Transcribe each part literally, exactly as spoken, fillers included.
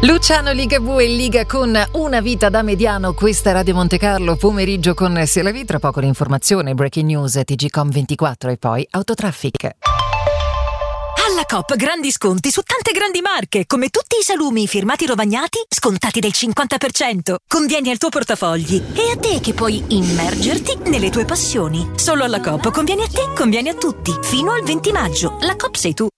Luciano Ligabue in Liga con Una vita da mediano. Questa è Radio Monte Carlo, pomeriggio con Se la vi, tra poco l'informazione, breaking news, T G Com ventiquattro e poi Autotraffic. Alla Coop grandi sconti su tante grandi marche, come tutti i salumi firmati Rovagnati, scontati del cinquanta per cento. Convieni al tuo portafogli e a te che puoi immergerti nelle tue passioni. Solo alla Coop conviene a te, conviene a tutti. Fino al venti maggio. La Coop sei tu.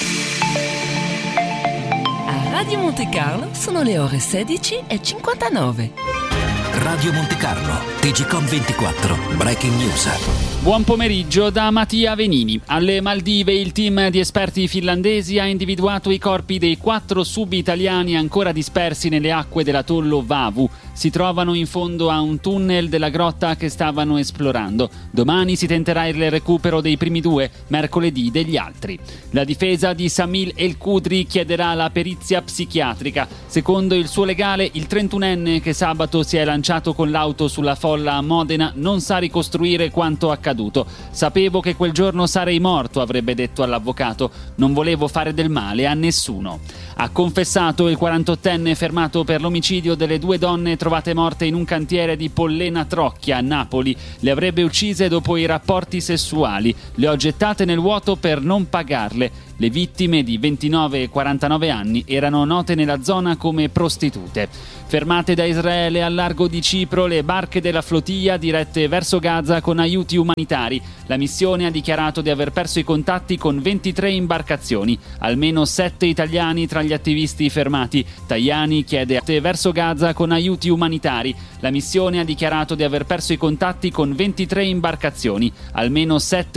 Radio Monte Carlo sono le ore sedici e cinquantanove. Radio Monte Carlo, T G Com ventiquattro, breaking news. Buon pomeriggio da Mattia Venini. Alle Maldive il team di esperti finlandesi ha individuato i corpi dei quattro sub-italiani ancora dispersi nelle acque dell'atollo Vavu. Si trovano in fondo a un tunnel della grotta che stavano esplorando. Domani si tenterà il recupero dei primi due, mercoledì degli altri. La difesa di Samil El Kudri chiederà la perizia psichiatrica. Secondo il suo legale, il trentunenne che sabato si è lanciato con l'auto sulla folla a Modena non sa ricostruire quanto accaduto. Sapevo che quel giorno sarei morto, avrebbe detto all'avvocato. Non volevo fare del male a nessuno. Ha confessato il quarantottenne fermato per l'omicidio delle due donne trovate morte in un cantiere di Pollena Trocchia a Napoli. Le avrebbe uccise dopo i rapporti sessuali. Le ho gettate nel vuoto per non pagarle. Le vittime di ventinove e quarantanove anni erano note nella zona come prostitute. Fermate da Israele al largo di Cipro le barche della flottiglia dirette verso Gaza con aiuti umanitari. La missione ha dichiarato di aver perso i contatti con ventitré imbarcazioni. Almeno sette italiani tra gli attivisti fermati. Tajani chiede a te verso Gaza con aiuti umanitari. La missione ha dichiarato di aver perso i contatti con ventitré imbarcazioni. Almeno sette